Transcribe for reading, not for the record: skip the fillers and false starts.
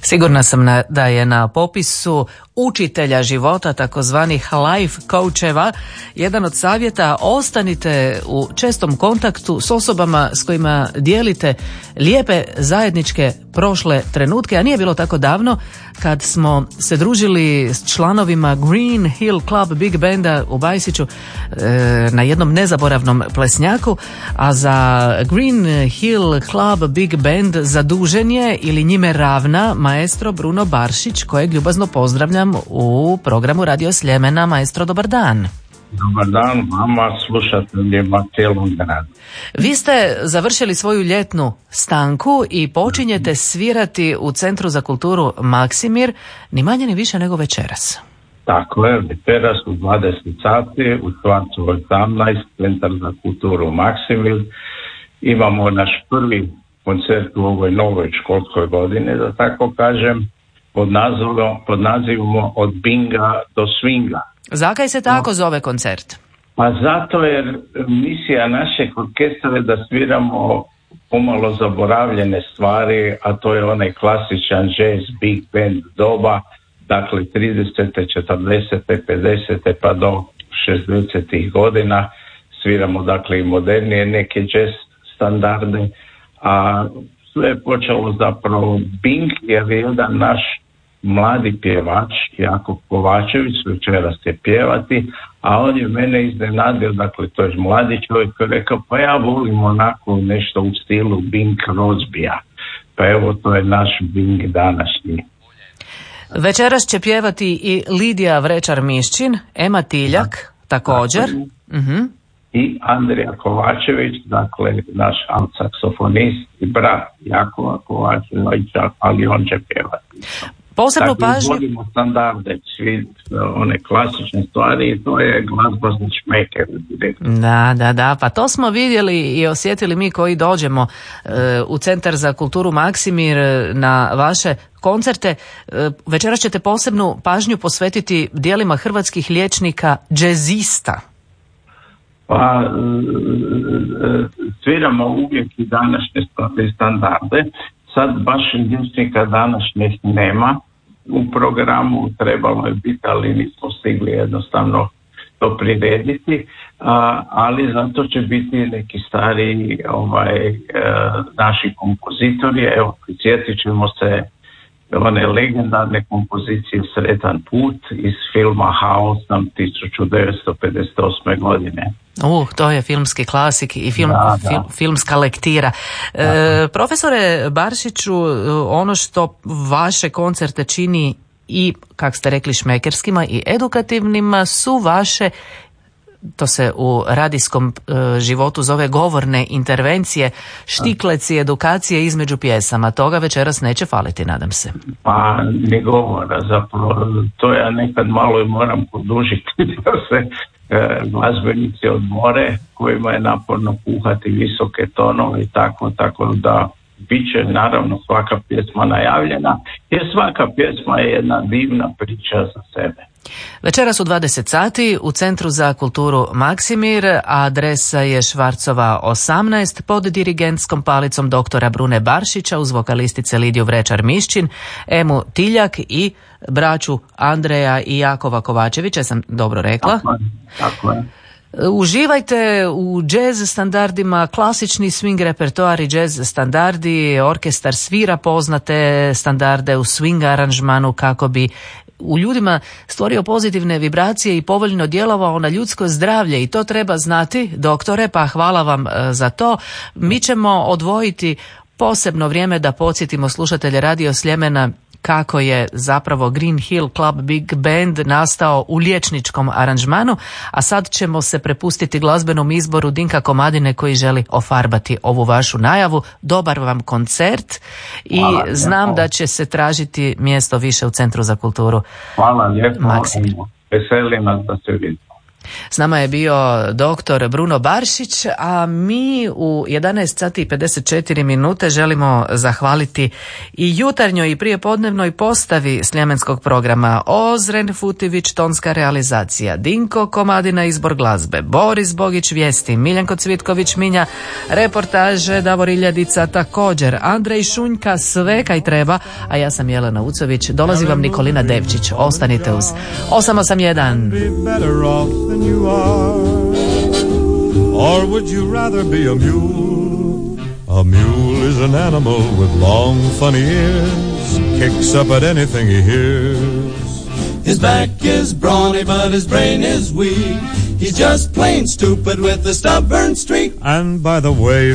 Sigurna sam da je na popisu učitelja života, takozvanih life coacheva, jedan od savjeta: ostanite u čestom kontaktu s osobama s kojima dijelite lijepe zajedničke prošle trenutke, a nije bilo tako davno kad smo se družili s članovima Green Hill Club Big Banda u Bajsiću na jednom nezaboravnom plesnjaku, a za Green Hill Club Big Band zadužen je ili njime ravna maestro Bruno Baršić, kojeg ljubazno pozdravljam u programu Radio Sljemena. Maestro, dobar dan. Dobar dan vama, slušateljima cijelom gradu. Vi ste završili svoju ljetnu stanku i počinjete svirati u Centru za kulturu Maksimir, ni manje ni više nego večeras. Tako je, večeras u 20 sati u Stvarcu 18, Centar za kulturu Maksimir. Imamo naš prvi koncert u ovoj novoj školskoj godini, da tako kažem, pod nazivom Od binga do swinga. Zakaj se tako zove koncert? Pa zato jer misija našeg orkestra je da sviramo pomalo zaboravljene stvari, a to je onaj klasičan jazz, big band doba, dakle 30. 40. 50. pa do 60. godina. Sviramo dakle i modernije neke jazz standarde, a sve je počelo zapravo Bing, jer je jedan naš mladi pjevač, Jakov Kovačević, večeras je pjevati, a on je mene iznenadio, dakle to je mladi čovjek koji je rekao, pa ja volim onako nešto u stilu Bing Crosbya, pa evo to je naš Bing današnji. Večeras će pjevati i Lidija Vrečar-Miščin, Ema Tiljak, također. I Andrija Kovačević, dakle naš alt-saksofonist i brat Jakova Kovačevića, ali on će pjevati. Posebno dakle, pažnju... vodimo standarde, svi one klasične stvari i to je glazba za šmeker. Da, pa to smo vidjeli i osjetili mi koji dođemo u Centar za kulturu Maksimir na vaše koncerte. Večeras ćete posebnu pažnju posvetiti dijelima hrvatskih liječnika džezista. Pa sviramo uvijek i današnje standarde. Sad baš liječnika današnjih nema u programu, trebalo je biti, ali nismo stigli jednostavno to prirediti, ali zato će biti neki stari naši kompozitori. Evo, prisjetit ćemo se one legendarne kompozicije Sretan put iz filma Haos 1958. godine. To je filmski klasik i filmska lektira. Profesore Baršiću, ono što vaše koncerte čini i, kak ste rekli, šmekerskima i edukativnima su vaše, to se u radijskom životu zove govorne intervencije, štikleci, edukacije između pjesama. Toga večeras neće faliti, nadam se. Pa ne govora, zapravo to ja nekad malo i moram podužiti da se glazbenici odmore, kojima je naporno puhati visoke tonove i tako da bit će naravno svaka pjesma najavljena, jer svaka pjesma je jedna divna priča za sebe. Večeras u 20 sati u Centru za kulturu Maksimir, a adresa je Švarcova 18, pod dirigentskom palicom doktora Brune Baršića uz vokalistice Lidiju Vrečar-Miščin, Emu Tiljak i braću Andreja i Jakova Kovačevića, sam dobro rekla? Tako je. Uživajte u jazz standardima, klasični swing repertoar i jazz standardi, orkestar svira poznate standarde u swing aranžmanu kako bi u ljudima stvorio pozitivne vibracije i povoljno djelovao na ljudsko zdravlje, i to treba znati, doktore, pa hvala vam za to. Mi ćemo odvojiti posebno vrijeme da podsjetimo slušatelje Radio Sljemena kako je zapravo Green Hill Club Big Band nastao u liječničkom aranžmanu, a sad ćemo se prepustiti glazbenom izboru Dinka Komadine koji želi ofarbati ovu vašu najavu. Dobar vam koncert i znam da će se tražiti mjesto više u Centru za kulturu. Hvala lijepo. Maksimir. Veselim nas da se vidimo. S nama je bio doktor Bruno Baršić, a mi u 11 sati i 54 minute želimo zahvaliti i jutarnjoj i prijepodnevnoj postavi sljemenskog programa. Ozren Futivić, tonska realizacija, Dinko Komadina, izbor glazbe, Boris Bogić, vijesti, Miljenko Cvitković Minja, reportaže, Davor Iljadica također, Andrej Šunjka, sve kaj treba, a ja sam Jelena Ucović, dolazi vam Nikolina Devčić. Ostanite uz 881. You are, or would you rather be a mule? A mule is an animal with long funny ears, kicks up at anything he hears. His back is brawny but his brain is weak. He's just plain stupid with a stubborn streak. And by the way,